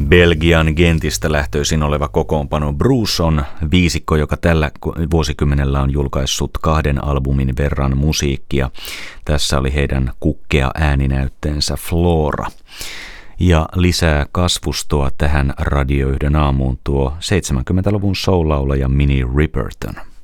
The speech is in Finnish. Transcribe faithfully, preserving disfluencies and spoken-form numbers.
Belgian Gentistä lähtöisin oleva kokoonpano Bruce on viisikko, joka tällä vuosikymmenellä on julkaissut kahden albumin verran musiikkia. Tässä oli heidän kukkea ääninäytteensä Flora. Ja lisää kasvustoa tähän radioyhden aamuun tuo seitsemänkymmentäluvun soul-laulaja Minnie Riperton.